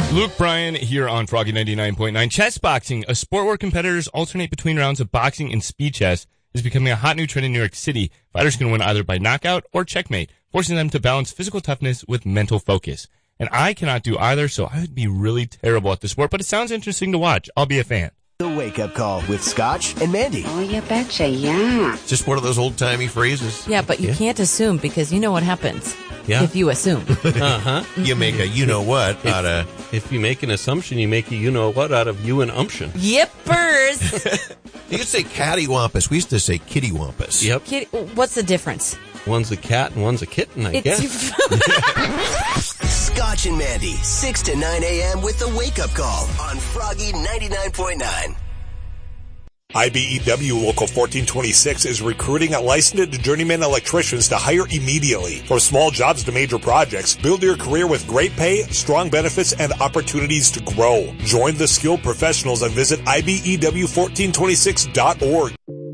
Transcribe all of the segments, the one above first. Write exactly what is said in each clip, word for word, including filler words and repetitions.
Luke Bryan here on Froggy ninety-nine point nine. Chess boxing, a sport where competitors alternate between rounds of boxing and speed chess, is becoming a hot new trend in New York City. Fighters can win either by knockout or checkmate, forcing them to balance physical toughness with mental focus. And I cannot do either, so I would be really terrible at the sport, but it sounds interesting to watch. I'll be a fan. The Wake Up Call with Scotch and Mandy. Oh, you betcha, yeah. Just one of those old-timey phrases. Yeah, but you yeah. can't assume because you know what happens yeah. if you assume. uh-huh. You make a you-know-what out of... If you make an assumption, you make a you-know-what out of you and umption. Yippers! You could say cattywampus. We used to say kittywampus. Yep. Kitty, what's the difference? One's a cat and one's a kitten, I it's guess. Scotch and Mandy, six to nine a.m. with the Wake Up Call on Froggy ninety-nine point nine. I B E W Local fourteen twenty-six is recruiting licensed journeyman electricians to hire immediately. From small jobs to major projects, build your career with great pay, strong benefits, and opportunities to grow. Join the skilled professionals and visit I B E W fourteen twenty-six dot org.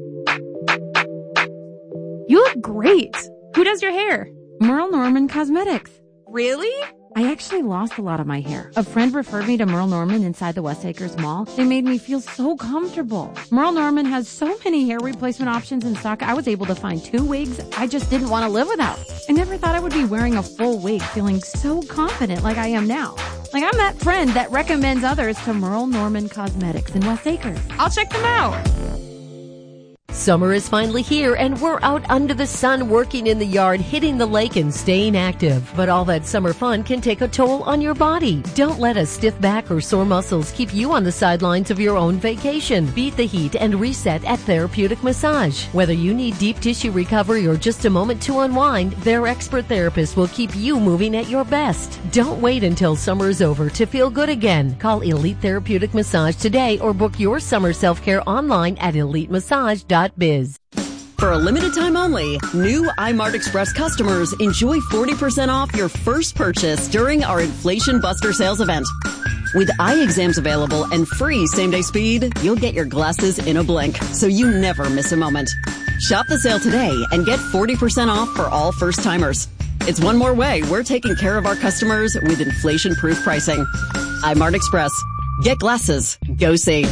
You look great. Who does your hair? Merle Norman Cosmetics. Really? I actually lost a lot of my hair. A friend referred me to Merle Norman inside the West Acres Mall. They made me feel so comfortable. Merle Norman has so many hair replacement options in stock. I was able to find two wigs I just didn't want to live without. I never thought I would be wearing a full wig feeling so confident like I am now. Like I'm that friend that recommends others to Merle Norman Cosmetics in West Acres. I'll check them out. Summer is finally here, and we're out under the sun working in the yard, hitting the lake, and staying active. But all that summer fun can take a toll on your body. Don't let a stiff back or sore muscles keep you on the sidelines of your own vacation. Beat the heat and reset at Therapeutic Massage. Whether you need deep tissue recovery or just a moment to unwind, their expert therapist will keep you moving at your best. Don't wait until summer is over to feel good again. Call Elite Therapeutic Massage today or book your summer self-care online at elite massage dot biz. For a limited time only, new iMart Express customers enjoy forty percent off your first purchase during our Inflation Buster sales event. With eye exams available and free same-day speed, you'll get your glasses in a blink, so you never miss a moment. Shop the sale today and get forty percent off for all first-timers. It's one more way we're taking care of our customers with inflation-proof pricing. iMart Express. Get glasses. Go see.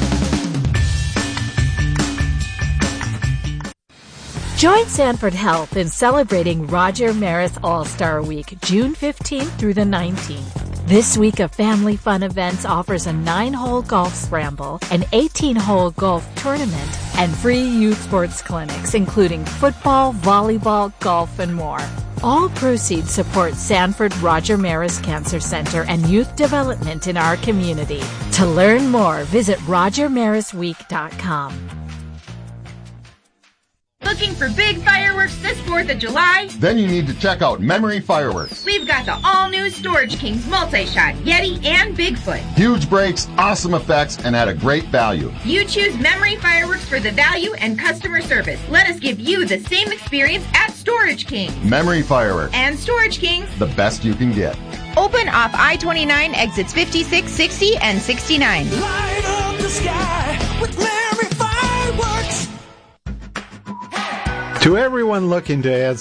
Join Sanford Health in celebrating Roger Maris All-Star Week, June fifteenth through the nineteenth. This week of family fun events offers a nine-hole golf scramble, an eighteen-hole golf tournament, and free youth sports clinics, including football, volleyball, golf, and more. All proceeds support Sanford Roger Maris Cancer Center and youth development in our community. To learn more, visit roger maris week dot com. Looking for big fireworks this fourth of July? Then you need to check out Memory Fireworks. We've got the all-new Storage Kings multi-shot, Yeti, and Bigfoot. Huge breaks, awesome effects, and at a great value. You choose Memory Fireworks for the value and customer service. Let us give you the same experience at Storage Kings. Memory Fireworks. And Storage Kings. The best you can get. Open off I twenty-nine, exits fifty-six, sixty, and sixty-nine. Light up the sky with Memory Fireworks. To everyone looking to add